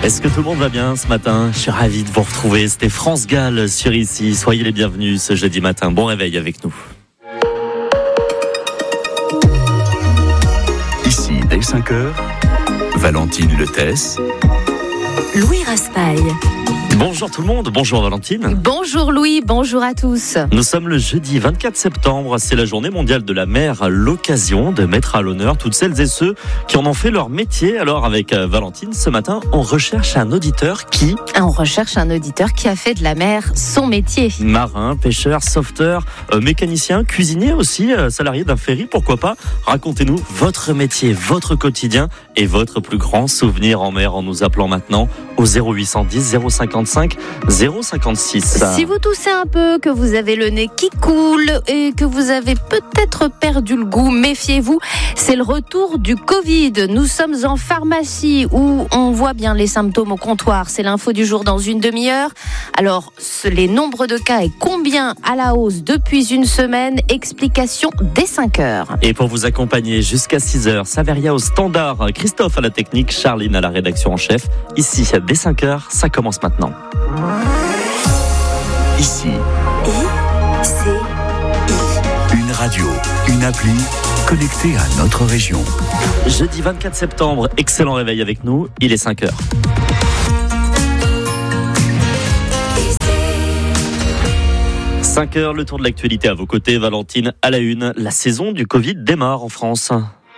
Est-ce que tout le monde va bien ce matin? Je suis ravi de vous retrouver. C'était France Gall sur Ici. Soyez les bienvenus ce jeudi matin. Bon réveil avec nous. Ici, dès 5h, Valentine Letès, Louis Raspail. Bonjour tout le monde, bonjour Valentine. Bonjour Louis, bonjour à tous. Nous sommes le jeudi 24 septembre, c'est la journée mondiale de la mer, l'occasion de mettre à l'honneur toutes celles et ceux qui en ont fait leur métier. Alors avec Valentine, ce matin, on recherche un auditeur qui... On recherche un auditeur qui a fait de la mer son métier. Marin, pêcheur, sauveteur, mécanicien, cuisinier aussi, salarié d'un ferry, pourquoi pas. Racontez-nous votre métier, votre quotidien et votre plus grand souvenir en mer en nous appelant maintenant au 0810 055 056. Si vous toussez un peu, que vous avez le nez qui coule et que vous avez peut-être perdu le goût, méfiez-vous, c'est le retour du Covid. Nous sommes en pharmacie où on voit bien les symptômes au comptoir. C'est l'info du jour dans une demi-heure. Alors, les nombres de cas et combien à la hausse depuis une semaine? Explication dès 5 heures. Et pour vous accompagner jusqu'à 6 heures, Saveria au standard, Christophe à la technique, Charline à la rédaction en chef. Ici, dès 5 heures, ça commence maintenant. ici, une radio, une appli connectée à notre région. Jeudi 24 septembre, excellent réveil avec nous, il est 5 heures. « 5 heures, le tour de l'actualité à vos côtés, Valentine, à la une. La saison du Covid démarre en France.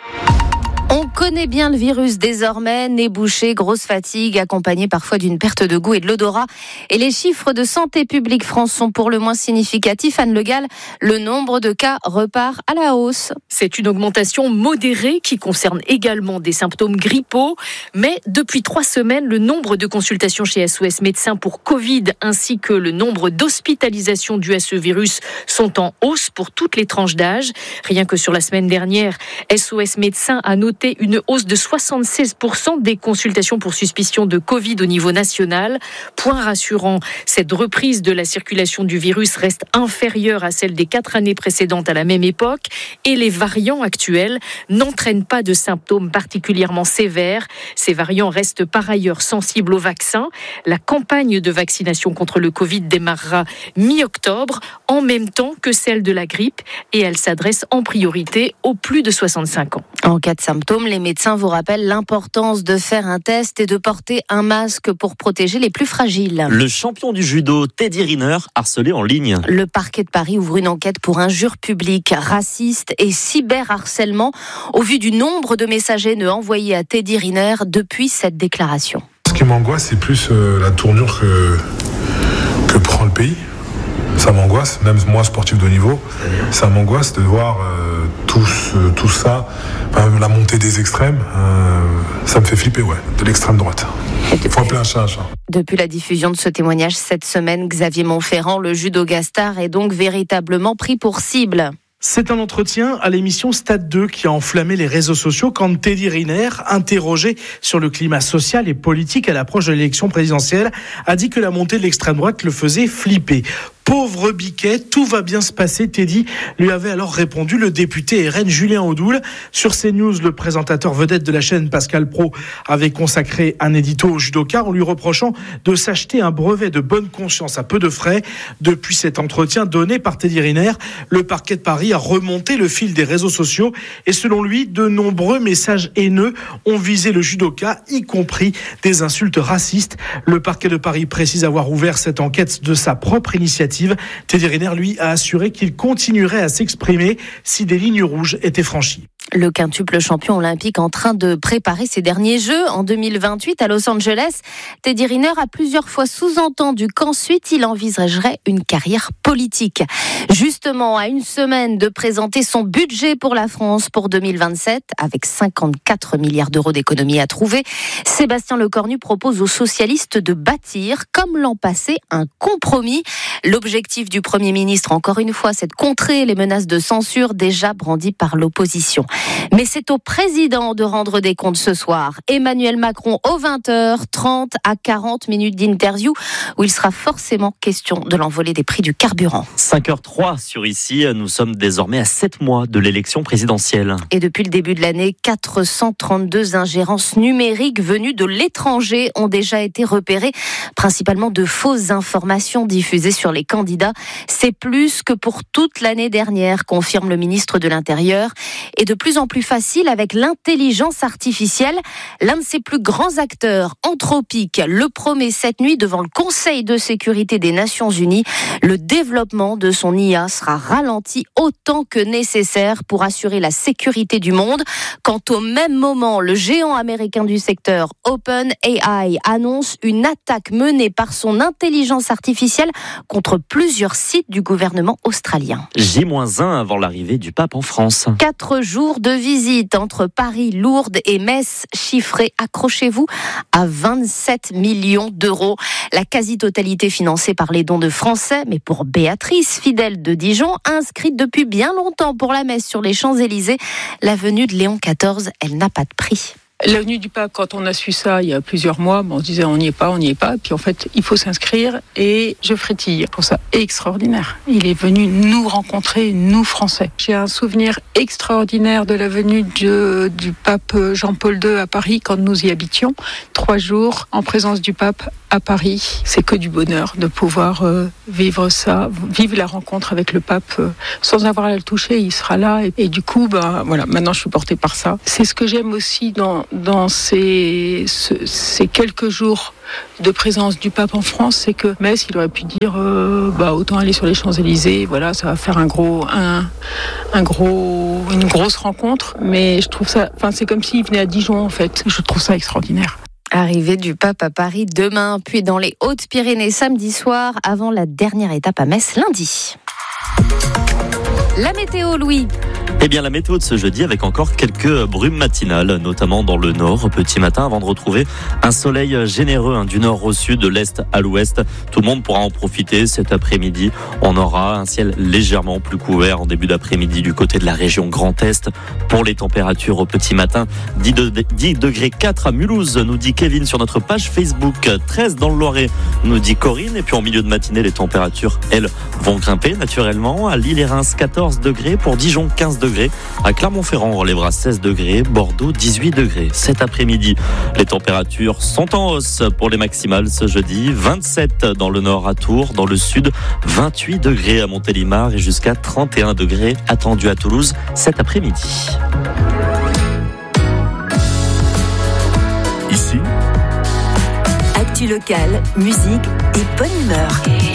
On connaît bien le virus désormais, nez bouché, grosse fatigue, accompagnée parfois d'une perte de goût et de l'odorat. Et les chiffres de Santé publique France sont pour le moins significatifs. Anne Le Gall, le nombre de cas repart à la hausse. C'est une augmentation modérée qui concerne également des symptômes grippaux. Mais depuis 3 semaines, le nombre de consultations chez SOS Médecins pour Covid ainsi que le nombre d'hospitalisations dues à ce virus sont en hausse pour toutes les tranches d'âge. Rien que sur la semaine dernière, SOS Médecins a noté une hausse de 76% des consultations pour suspicion de Covid au niveau national. Point rassurant, cette reprise de la circulation du virus reste inférieure à celle des 4 années précédentes à la même époque et les variants actuels n'entraînent pas de symptômes particulièrement sévères. Ces variants restent par ailleurs sensibles au vaccin. La campagne de vaccination contre le Covid démarrera mi-octobre, en même temps que celle de la grippe, et elle s'adresse en priorité aux plus de 65 ans. En cas de symptômes, les médecins vous rappellent l'importance de faire un test et de porter un masque pour protéger les plus fragiles. Le champion du judo, Teddy Riner, harcelé en ligne. Le parquet de Paris ouvre une enquête pour injures publiques, racistes et cyberharcèlement au vu du nombre de messages haineux envoyés à Teddy Riner depuis cette déclaration. Ce qui m'angoisse, c'est plus la tournure que prend le pays. Ça m'angoisse, même moi sportif de haut niveau, ça m'angoisse de voir tout ça, la montée des extrêmes, ça me fait flipper, de l'extrême droite. Il faut appeler un chat un chat. Depuis la diffusion de ce témoignage cette semaine, Xavier Montferrand, le judoka star, est donc véritablement pris pour cible. C'est un entretien à l'émission Stade 2 qui a enflammé les réseaux sociaux quand Teddy Riner, interrogé sur le climat social et politique à l'approche de l'élection présidentielle, a dit que la montée de l'extrême droite le faisait flipper. Pauvre Biquet, tout va bien se passer, Teddy lui avait alors répondu le député RN Julien Audoul. Sur CNews, le présentateur vedette de la chaîne Pascal Praud avait consacré un édito au judoka en lui reprochant de s'acheter un brevet de bonne conscience à peu de frais. Depuis cet entretien donné par Teddy Riner, le parquet de Paris a remonté le fil des réseaux sociaux et selon lui, de nombreux messages haineux ont visé le judoka, y compris des insultes racistes. Le parquet de Paris précise avoir ouvert cette enquête de sa propre initiative. Teddy Riner, lui, a assuré qu'il continuerait à s'exprimer si des lignes rouges étaient franchies. Le quintuple champion olympique en train de préparer ses derniers Jeux en 2028 à Los Angeles. Teddy Riner a plusieurs fois sous-entendu qu'ensuite il envisagerait une carrière politique. Justement, à une semaine de présenter son budget pour la France pour 2027, avec 54 milliards d'euros d'économies à trouver, Sébastien Lecornu propose aux socialistes de bâtir, comme l'an passé, un compromis. L'objectif du Premier ministre, encore une fois, c'est de contrer les menaces de censure déjà brandies par l'opposition. Mais c'est au président de rendre des comptes ce soir. Emmanuel Macron aux 20h, 30 à 40 minutes d'interview où il sera forcément question de l'envolée des prix du carburant. 5h03 sur ici, nous sommes désormais à 7 mois de l'élection présidentielle. Et depuis le début de l'année, 432 ingérences numériques venues de l'étranger ont déjà été repérées, principalement de fausses informations diffusées sur les candidats. C'est plus que pour toute l'année dernière, confirme le ministre de l'Intérieur, et de plus en plus facile avec l'intelligence artificielle. L'un de ses plus grands acteurs, Anthropic, le promet cette nuit devant le Conseil de sécurité des Nations Unies. Le développement de son IA sera ralenti autant que nécessaire pour assurer la sécurité du monde. Quant au même moment, le géant américain du secteur, OpenAI, annonce une attaque menée par son intelligence artificielle contre plusieurs sites du gouvernement australien. J-1 avant l'arrivée du pape en France. 4 jours de visite entre Paris, Lourdes et Metz, chiffrés, accrochez-vous, à 27 millions d'euros. La quasi-totalité financée par les dons de Français, mais pour Béatrice, fidèle de Dijon, inscrite depuis bien longtemps pour la messe sur les Champs-Élysées, la venue de Léon XIV, elle n'a pas de prix. La venue du pape, quand on a su ça il y a plusieurs mois, on se disait on n'y est pas. Puis en fait, il faut s'inscrire et je frétille. Je trouve ça extraordinaire. Il est venu nous rencontrer, nous Français. J'ai un souvenir extraordinaire de la venue du pape Jean-Paul II à Paris quand nous y habitions. 3 jours en présence du pape à Paris. C'est que du bonheur de pouvoir vivre ça, vivre la rencontre avec le pape sans avoir à le toucher. Il sera là et du coup, voilà, maintenant je suis portée par ça. C'est ce que j'aime aussi dans ces quelques jours de présence du pape en France, c'est que Metz, il aurait pu dire autant aller sur les Champs-Élysées, voilà, ça va faire une grosse rencontre, mais je trouve ça, c'est comme s'il venait à Dijon en fait. Je trouve ça extraordinaire. Arrivée du pape à Paris demain, puis dans les Hautes-Pyrénées samedi soir, avant la dernière étape à Metz lundi. La météo, Louis. Eh bien, la météo de ce jeudi avec encore quelques brumes matinales, notamment dans le nord, au petit matin, avant de retrouver un soleil généreux du nord au sud, de l'est à l'ouest. Tout le monde pourra en profiter cet après-midi. On aura un ciel légèrement plus couvert en début d'après-midi du côté de la région Grand Est. Pour les températures au petit matin, 10 degrés 4 à Mulhouse, nous dit Kevin sur notre page Facebook. 13 dans le Loiret, nous dit Corinne. Et puis en milieu de matinée, les températures, elles, vont grimper naturellement. À Lille et Reims, 14 degrés. Pour Dijon, 15 degrés. À Clermont-Ferrand, on relèvera 16 degrés. Bordeaux, 18 degrés. Cet après-midi, les températures sont en hausse pour les maximales ce jeudi. 27 dans le nord à Tours. Dans le sud, 28 degrés à Montélimar et jusqu'à 31 degrés attendus à Toulouse cet après-midi. Ici, actu locale, musique et bonne humeur.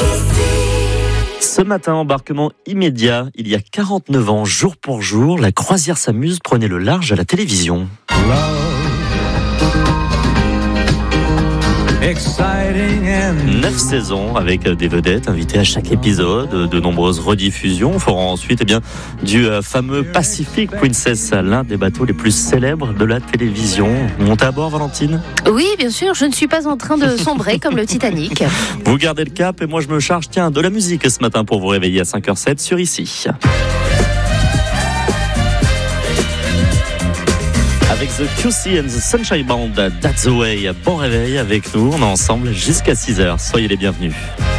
Ce matin, embarquement immédiat. Il y a 49 ans, jour pour jour, la croisière s'amuse prenait le large à la télévision. 9 saisons avec des vedettes invitées à chaque épisode, de nombreuses rediffusions. On fera ensuite du fameux Pacific Princess, l'un des bateaux les plus célèbres de la télévision. Montez à bord, Valentine ? Oui, bien sûr, je ne suis pas en train de sombrer comme le Titanic. Vous gardez le cap et moi je me charge de la musique ce matin pour vous réveiller à 5h07 sur ici. Avec The QC and the Sunshine Band, That's the Way. Bon réveil avec nous, on est ensemble jusqu'à 6h. Soyez les bienvenus.